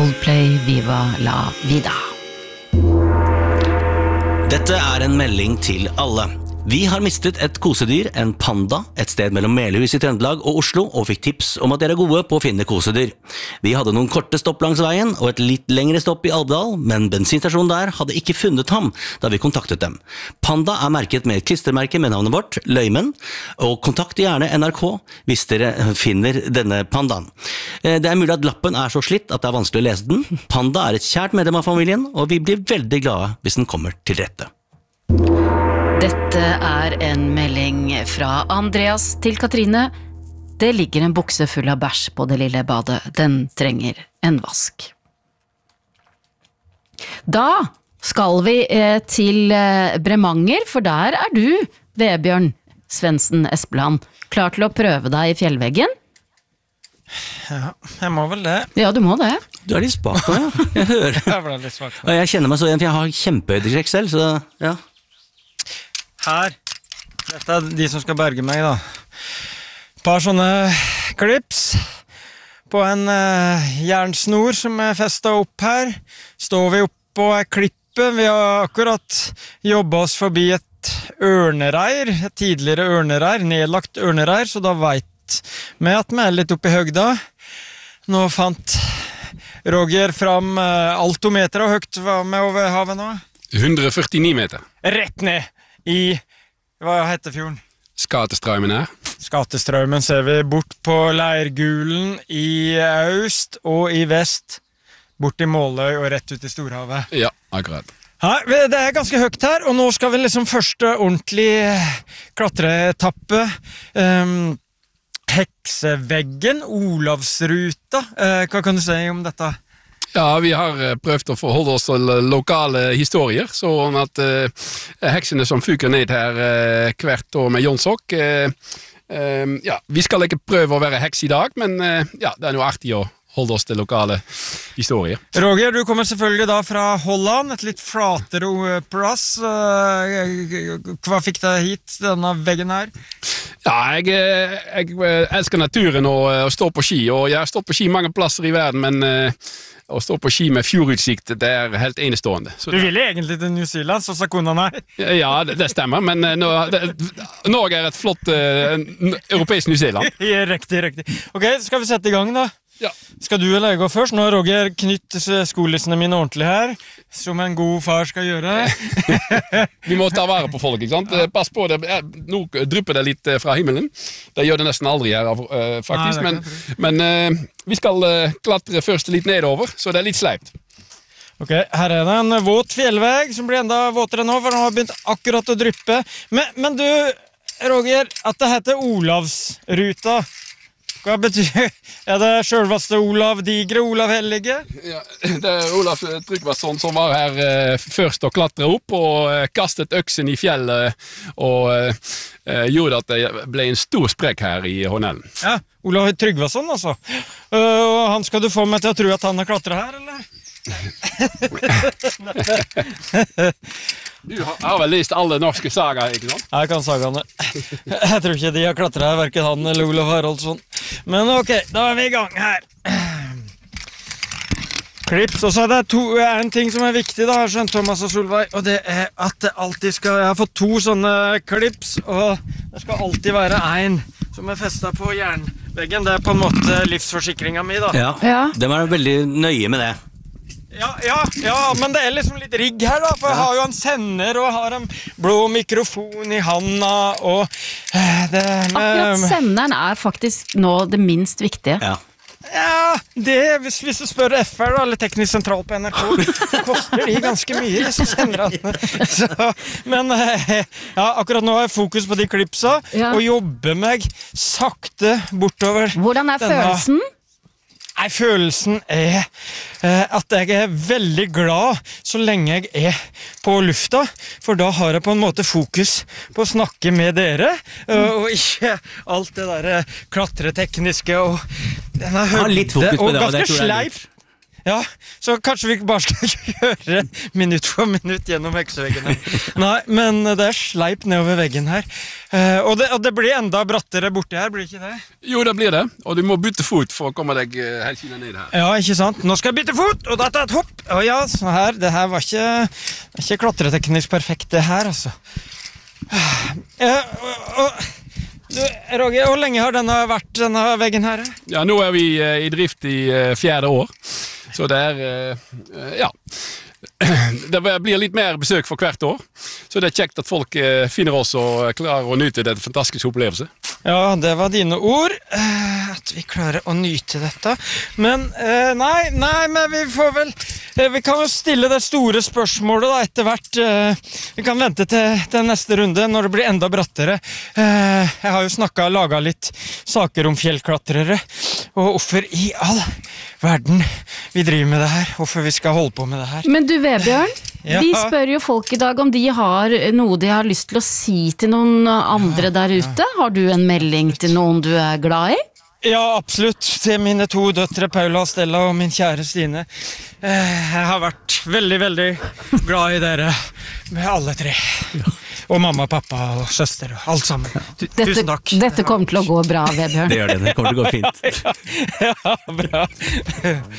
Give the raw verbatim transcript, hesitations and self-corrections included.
Coldplay Viva la Vida. Dette er en melding til alle. Vi har mistet et kosedyr, en panda, et sted mellom Melhus i Trøndelag og Oslo, og fikk tips om at dere er gode på å finne kosedyr. Vi hadde noen korte stopp langs veien, og et litt lengre stopp i Alvdal, men bensinstasjonen der hadde ikke funnet ham da vi kontaktet dem. Panda er merket med et klistermerke med navnet vårt, Løymen, og kontakt gjerne N R K hvis dere finner denne pandaen. Det er mulig at lappen er så slitt at det er vanskelig å lese den. Panda er et kjært medlem av familien, og vi blir veldig glade hvis den kommer til rette. Dette er en melding fra Andreas til Katrine. Det ligger en bukse full av bæsj på det lille badet. Den trenger en vask. Da skal vi eh, til eh, Bremanger, for der er du, Vebjørn Svendsen Espeland, klar til å prøve deg i fjellveggen? Ja, jeg må vel det. Ja, du må det. Du er litt spak nå, ja. Jeg hører. Jeg ble litt svak. Og jeg kjenner meg så igjen, for jeg har kjempehøydeskrekk selv, så ja. Her, dette er de som skal berge meg da. Et par sånne klips på en uh, jernsnor som er festet opp her. Står vi opp på ei klippe. Vi har akkurat jobbet oss forbi et ørnereir, et tidligere ørnereir, nedlagt ørnereir, så da vet vi at vi er litt oppe i høgda. Nå fant Roger fram uh, altometer, og høyt var vi over havet nå? hundre førtini meter. Rett ned i, hva heter fjorden? Skatestraumen her. Skatestraumen ser vi bort på Leirgulen i øst og i vest, bort i Måløy og rett ut i Storhavet. Ja, akkurat. Her, det er ganske høyt her, og nå skal vi liksom første ordentlig klatreetappe. Um, hekseveggen, Olavsruta. Uh, hva kan du si om dette? Ja, vi har prøvd å forholde oss til lokale historier, sånn at uh, heksene som fyker ned her uh, hvert år med Jonsok, uh, uh, ja, vi skal ikke prøve å være heks i dag, men uh, ja, det er noe artig å holde oss til lokale historier. Roger, du kommer selvfølgelig da fra Holland, et litt flatere plass. Hva fikk deg hit, denne veggen her? Ja, jeg, jeg elsker naturen og, og står på ski, og jeg har stått på ski mange plasser i verden, men uh, å stå på ski med fjordutsikt, det er helt enestående. Så du ville egentlig til New Zealand, så sa kona nei? Ja, det, det stemmer, men uh, nå, det, Norge er et flott uh, europeisk New Zealand. Ja, riktig, riktig. Ok, skal vi sette i gang da? Ja. Skal du eller jeg gå først? Nå har Roger knytt skolissene mine ordentlig her, som en god far skal gjøre. Vi må ta vare på folk, ikke sant? Pass på det, nå drypper det litt fra himmelen. Det gjør det nesten aldri her, faktisk. Nei, men men uh, vi skal uh, klatre først litt nedover, så det er litt sleipt. Ok, her er det en våt fjellveg som blir enda våtere nå, for den har begynt akkurat å dryppe. Men, men du, Roger, at det heter Olavsruta, hva betyr, er det selveste Olav Digre, Olav Hellige? Ja, det er Olav Tryggvason som var her eh, først og klatre opp og eh, kastet øksen i fjellet og eh, gjorde at det ble en stor sprekk her i Hånellen. Ja, Olav Tryggvason altså. Uh, han skal du få meg til å tro at han har klatret her, eller? Du har, har vel lest alle norske sager, ikke sant? Jeg kan sagene. Jeg tror ikke de har klatret her, hverken han eller Olav Haraldsson. Men ok, da er vi i gang her. Klips, og så er det to, en ting som er viktig da, skjønt Thomas og Solveig, og det er at det alltid skal, jeg har fått to sånne klips, og det skal alltid være en som er festet på jernveggen. Det er på en måte livsforsikringen min da. Ja, ja. De er veldig nøye med det. Ja, ja, ja, men det er liksom litt rigg her da, for jeg har jo en sender og har en blå mikrofon i handa, og det med... Akkurat senderen er faktisk nå det minst viktige. Ja. Ja, det, hvis, hvis du spør F R da, eller Teknisk Sentral på N R K, så koster de ganske mye, disse senderne. Så, men ja, akkurat nå har jeg fokus på de klipsa, ja. Og jobber meg sakte bortover. Hvordan er denne... følelsen? Nei, følelsen er eh, at jeg er veldig glad så lenge jeg er på lufta, for da har jeg på en måte fokus på å snakke med dere, uh, og ikke alt det der klatretekniske og denne høyde, og ganske sleip. Ja, så kanskje vi bare skal kjøre minutt for minutt gjennom hekseveggen her. Nei, men det er sleip nedover veggen her. Uh, og, det, og det blir enda brattere borti her, blir det ikke det? Jo, det blir det, og du må bytte fot for å komme deg uh, helt kina ned her. Ja, ikke sant? Nå skal jeg bytte fot, og dette er et hopp. Å ja, så her, det her var ikke, ikke klatreteknisk perfekt det her, altså. Uh, og, og, du, Roger, hvor lenge har denne vært, denne veggen her? Ja, nå er vi uh, i drift i uh, fjerde år, så det er, uh, ja... Det blir litt mer besøk for hvert år, så det er kjekt at folk eh, finner oss og klarer å nyte det fantastiske opplevelse. Ja, det var dine ord, eh, at vi klarer å nyte dette. Men, eh, nei, nei, men vi får vel, eh, vi kan jo stille det store spørsmålet da, etter hvert. Eh, vi kan vente til, til neste runde, når det blir enda brattere. Eh, jeg har jo snakket, laget litt saker om fjellklatrere, og hvorfor i all verden vi driver med det her, hvorfor vi skal holde på med det her. Men du, Vebjørn, Ja. vi spør jo folk i dag om de har noe de har lyst til å si til noen andre der ute. Har du en melding til noen du er glad i? Ja, absolutt. Til mine to døtre, Paula og Stella, og min kjære Stine. Eh, Jeg har vært veldig, veldig glad i dere, med alle tre. Og mamma, pappa og søster, og alt sammen. Tu- Dette, Tusen takk. dette kommer til å gå bra, Vebjørn. Det gjør det, det kommer til å gå fint. Ja, bra.